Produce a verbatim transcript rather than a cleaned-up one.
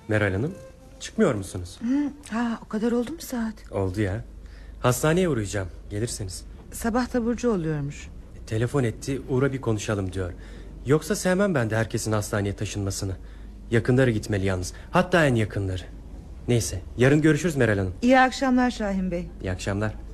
Meral Hanım, çıkmıyor musunuz? Hı, ha, o kadar oldu mu saat? Oldu ya. Hastaneye uğrayacağım, gelirseniz. Sabah taburcu oluyormuş. e, Telefon etti, uğra bir konuşalım diyor. Yoksa sevmem ben de herkesin hastaneye taşınmasını. Yakınları gitmeli yalnız, hatta en yakınları. Neyse, yarın görüşürüz Meral Hanım. İyi akşamlar Şahin Bey. İyi akşamlar.